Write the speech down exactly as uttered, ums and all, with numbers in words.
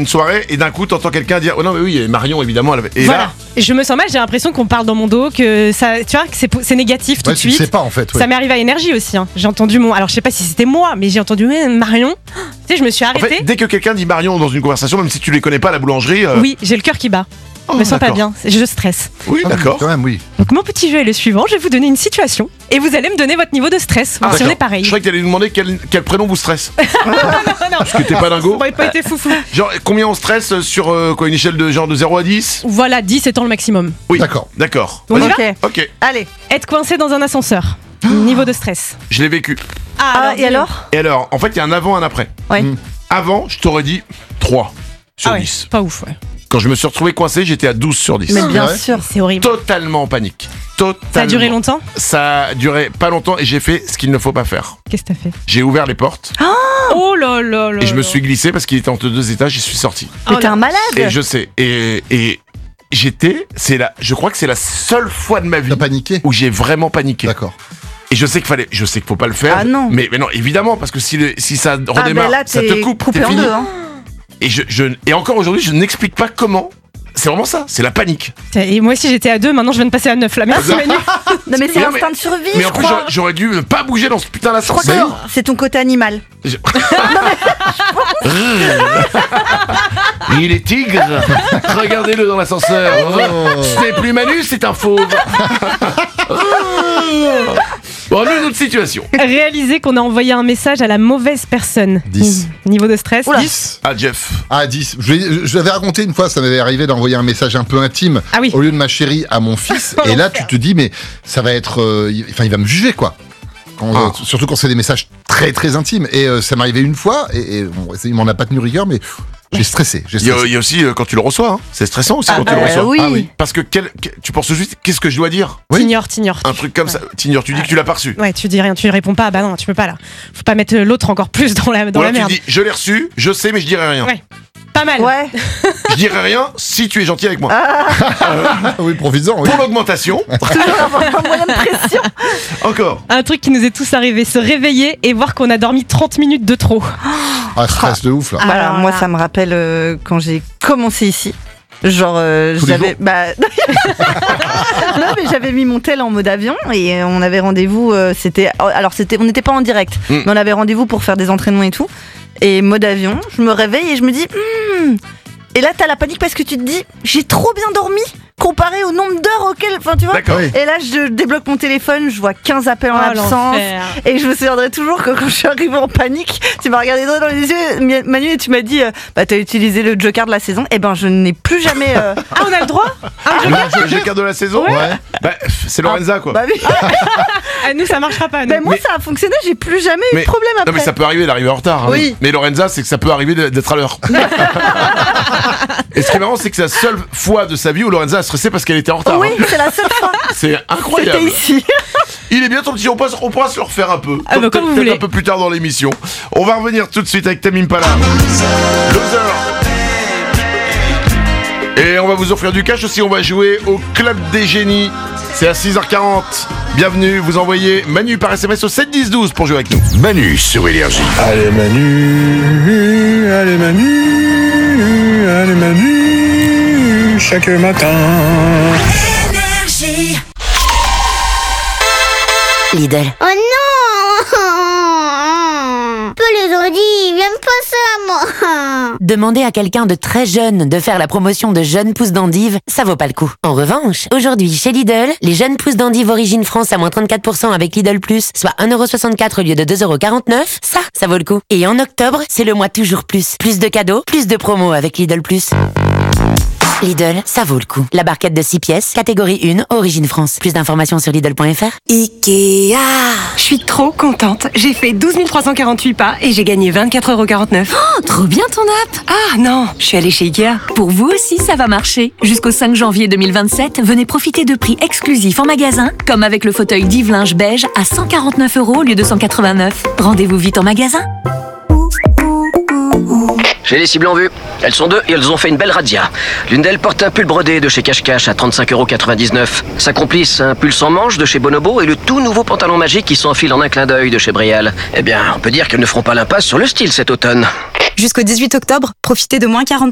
une soirée et d'un coup t'entends quelqu'un dire oh non mais oui, et Marion évidemment. Elle avait... Et voilà. là, Et je me sens mal, j'ai l'impression qu'on parle dans mon dos, que ça, tu vois, que c'est, c'est négatif tout Ouais, de tu suite. sais pas en fait. Ouais. Ça m'est arrivé à Énergie aussi. Hein. J'ai entendu mon. Alors je sais pas si c'était moi, mais j'ai entendu mais Marion. Tu sais, je me suis en arrêtée. fait, dès que quelqu'un dit Marion dans une conversation, même si tu les connais pas à la boulangerie. Euh... Oui, j'ai le cœur qui bat. Oh, je me sens d'accord. pas bien, je stresse. Oui, Ah, d'accord. Quand même, oui. Donc mon petit jeu est le suivant, je vais vous donner une situation et vous allez me donner votre niveau de stress, voir Ah, si on d'accord. est pareil. Je croyais que t'allais nous demander quel, quel prénom vous stresse. non, non. Parce que t'es pas dingo. On aurait pas été foufou. Genre, combien on stresse sur euh, quoi, une échelle de genre de zéro à dix? Voilà, dix étant le maximum. Oui. D'accord. D'accord. On y va ? Ok. Ok, Allez. Être coincé dans un ascenseur. Niveau de stress. je l'ai vécu. Ah, et dis-le. alors Et alors, en fait, il y a un avant, un après. Ouais. Mm. Avant, je t'aurais dit trois sur Ah ouais, dix. pas ouf, ouais. Quand je me suis retrouvé coincé, j'étais à douze sur dix. Mais bien Ouais. sûr. C'est horrible. Totalement en panique. Totalement. Ça a duré longtemps ? Ça a duré pas longtemps et j'ai fait ce qu'il ne faut pas faire. Qu'est-ce que t'as fait ? J'ai ouvert les portes Oh là là là et je me là. suis glissé parce qu'il était entre deux étages, j'y suis sorti. Mais Oh t'es là. un malade. Et je sais. Et, et j'étais, c'est la, je crois que c'est la seule fois de ma vie T'as paniqué. où j'ai vraiment paniqué. D'accord. Et je sais qu'il fallait, je sais qu'il faut pas le faire. Ah non. Mais, mais non, évidemment, parce que si, le- si ça Ah, redémarre, ben là, ça t'es te coupe, coupé t'es en fini. deux. Hein. Et je, je, et encore aujourd'hui, je n'explique pas comment. C'est vraiment ça, c'est la panique. Et moi aussi j'étais à deux, maintenant je viens de passer à neuf là. Merci Manu. Non, mais c'est Mais non, l'instinct de survie, Mais je en plus, crois. j'aurais, j'aurais dû ne pas bouger dans ce putain Je crois d'ascenseur. que c'est ton côté animal. Je- Il est tigre. Regardez-le dans l'ascenseur. Oh. C'est plus Manu, c'est un fauve. Bon, une autre situation. Réaliser qu'on a envoyé un message à la mauvaise personne. dix. Niveau de stress, Oula. dix. Ah, Jeff. Ah, dix. Je, l'ai- je l'avais raconté une fois, ça m'avait arrivé d'envoyer un message un peu intime Ah oui. au lieu de ma chérie à mon fils. Et là, tu te dis, mais ça va être. euh, il- Enfin, il va me juger, quoi. Quand- Ah. euh, surtout quand c'est des messages très très intimes. Et euh, ça m'est arrivé une fois, et, et bon, il m'en a pas tenu rigueur, mais j'ai stressé. J'ai Il y, a, stressé. il y a aussi euh, quand tu le reçois. Hein. C'est stressant aussi Ah, quand tu le bah, reçois. oui. Ah oui. Parce que quel- que- tu penses juste, qu'est-ce que je dois dire? Oui. T'ignores, t'ignores. Un truc comme ça. T'ignores, tu dis que tu l'as pas reçu. Ouais, tu dis rien, tu réponds pas. Bah non, tu peux pas là. Faut pas mettre l'autre encore plus dans la, dans Ou la alors merde. tu dis, je l'ai reçu, je sais, mais je dirai rien. Ouais. Pas mal. Ouais. Je dirai rien si tu es gentil avec moi. Ah oui, profites-en, oui. Pour l'augmentation, Toujours avoir un moyen de pression. encore. Un truc qui nous est tous arrivé, se réveiller et voir qu'on a dormi trente minutes de trop. Ah, stress de ouf, là. Bah, alors, Alors moi, là. ça me rappelle euh, quand j'ai commencé ici. Genre, euh, Tous les j'avais. jours Bah... non, mais j'avais mis mon tel en mode avion et on avait rendez-vous. euh, c'était. Alors, c'était, on n'était pas en direct, Mm. mais on avait rendez-vous pour faire des entraînements et tout. Et mode avion, je me réveille et je me dis. Hmm. Et là, t'as la panique parce que tu te dis, j'ai trop bien dormi comparé au nombre d'heures auxquelles. Enfin, tu vois. D'accord. Oui. Et là, je débloque mon téléphone, je vois quinze appels en Oh, absence. l'enfer. Et je me souviendrai toujours que quand je suis arrivée en panique, tu m'as regardé droit dans les yeux, Manu, et tu m'as dit, euh, bah t'as utilisé le joker de la saison. Et ben je n'ai plus jamais. euh, Ah, on a le droit Un Le joker jeu joker de la saison. Ouais. Bah, c'est Lorenza quoi. Bah oui. Ah, nous, ça marchera pas. Nous. Ben moi Mais- ça a fonctionné, j'ai plus jamais eu Mais- de problème après. Non mais ça peut arriver d'arriver en retard. hein. Oui. Mais Lorenza, c'est que ça peut arriver d'être à l'heure. Et ce qui est marrant, c'est que c'est la seule fois de sa vie où Lorenza a stressé parce qu'elle était en retard. Oui, hein. c'est la seule fois. C'est C'était incroyable. ici. Il est bien ton petit, on, passe, on pourra se le refaire un peu. Ah bah, comme vous Peut-être voulez. un peu plus tard dans l'émission. On va revenir tout de suite avec Tame Impala. Loser. Et on va vous offrir du cash aussi, on va jouer au Club des Génies. C'est à six heures quarante. Bienvenue, vous envoyez Manu par S M S au sept dix douze pour jouer avec nous. Manu sur Énergie. Allez Manu, allez Manu, allez Manu, chaque matin. Lidl. Oh non Peu les aurait dit, il aime pas ça, moi. Demander à quelqu'un de très jeune de faire la promotion de jeunes pousses d'endives, ça vaut pas le coup. En revanche, aujourd'hui chez Lidl, les jeunes pousses d'endives origine France à moins trente-quatre pour cent avec Lidl Plus, soit un euro soixante-quatre au lieu de deux euros quarante-neuf, ça, ça vaut le coup. Et en octobre, c'est le mois toujours plus. Plus de cadeaux, plus de promos avec Lidl Plus. Lidl, ça vaut le coup. La barquette de six pièces, catégorie un, origine France. Plus d'informations sur Lidl point F R. Ikea. Je suis trop contente. J'ai fait douze mille trois cent quarante-huit pas et j'ai gagné vingt-quatre euros quarante-neuf. Oh, trop bien ton app. Ah non, je suis allée chez Ikea. Pour vous aussi, ça va marcher. Jusqu'au cinq janvier deux mille vingt-sept, venez profiter de prix exclusifs en magasin, comme avec le fauteuil Div Linge beige à cent quarante-neuf euros au lieu de cent quatre-vingt-neuf. Rendez-vous vite en magasin. J'ai les cibles en vue. Elles sont deux et elles ont fait une belle razzia. L'une d'elles porte un pull brodé de chez Cache Cache à trente-cinq euros quatre-vingt-dix-neuf. Sa complice, un pull sans manches de chez Bonobo et le tout nouveau pantalon magique qui s'enfile en un clin d'œil de chez Brial. Eh bien, on peut dire qu'elles ne feront pas l'impasse sur le style cet automne. Jusqu'au dix-huit octobre, profitez de moins quarante